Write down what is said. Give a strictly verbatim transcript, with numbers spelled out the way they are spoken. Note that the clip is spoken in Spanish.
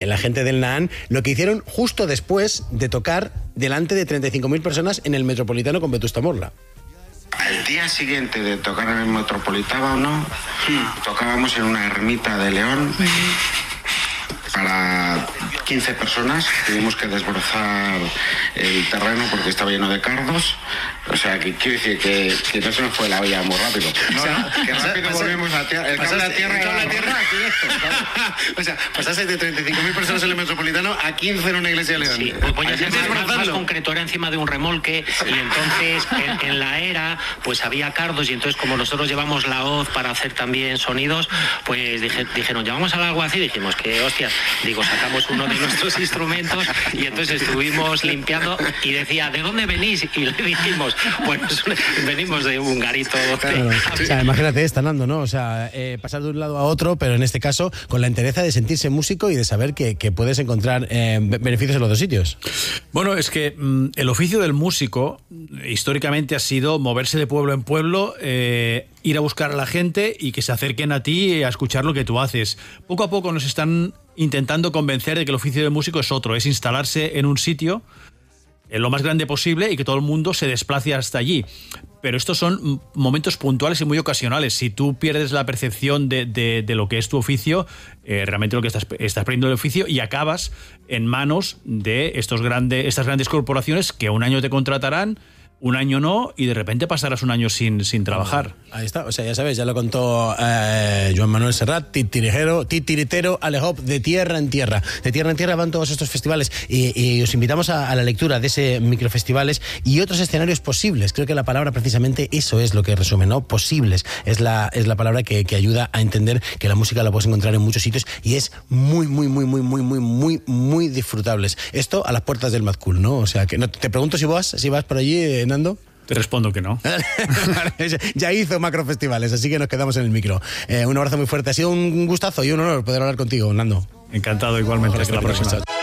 la gente del Nahán, lo que hicieron justo después de tocar delante de treinta y cinco mil personas en el Metropolitano con Vetusta Morla. Al día siguiente de tocar en el Metropolitano, ¿no? Sí. Tocábamos en una ermita de León para quince personas. Tuvimos que desbrozar el terreno porque estaba lleno de cardos. O sea, que quiero decir que, que no se nos fue la olla muy rápido. No, o sea, no, que rápido pasa, volvemos a tierra. El cable a tierra. El cable a tierra. O sea, pasaste de treinta y cinco mil personas en el Metropolitano a quince en una iglesia de León. Sí, pues voy a ser más, más concreto. Era encima de un remolque y entonces en, en la era pues había cardos y entonces como nosotros llevamos la hoz para hacer también sonidos, pues dije, dijeron, llevamos al alguacil y dijimos que, hostia, digo, sacamos uno de nuestros instrumentos y entonces estuvimos limpiando y decía, ¿de dónde venís? Y le dijimos, bueno, venimos de un garito. Claro. O sea, imagínate, está andando, ¿no? O sea, eh, pasar de un lado a otro, pero en este caso con la entereza de sentirse músico y de saber que, que puedes encontrar eh, beneficios en los dos sitios. Bueno, es que mmm, el oficio del músico históricamente ha sido moverse de pueblo en pueblo, eh, ir a buscar a la gente y que se acerquen a ti a escuchar lo que tú haces. Poco a poco nos están intentando convencer de que el oficio del músico es otro, es instalarse en un sitio en lo más grande posible y que todo el mundo se desplace hasta allí. Pero estos son momentos puntuales y muy ocasionales. Si tú pierdes la percepción de, de, de lo que es tu oficio, eh, realmente lo que estás, estás perdiendo el oficio y acabas en manos de estos grandes, estas grandes corporaciones que un año te contratarán, un año no, y de repente pasarás un año sin, sin trabajar. Ahí está, o sea, ya sabes, ya lo contó eh, Joan Manuel Serrat, titiritero, titiritero, alejop, de tierra en tierra. De tierra en tierra van todos estos festivales y, y os invitamos a, a la lectura de ese microfestivales y otros escenarios posibles. Creo que la palabra precisamente eso es lo que resume, ¿no? Posibles. Es la, es la palabra que, que ayuda a entender que la música la puedes encontrar en muchos sitios y es muy, muy, muy, muy, muy, muy, muy, muy disfrutables. Esto a las puertas del Mad Cool, ¿no? O sea, que no, te pregunto si vas, si vas por allí, eh, Nando. Te respondo que no. Ya hizo macrofestivales, así que nos quedamos en el micro. Eh, un abrazo muy fuerte. Ha sido un gustazo y un honor poder hablar contigo, Nando. Encantado igualmente. Hasta la próxima.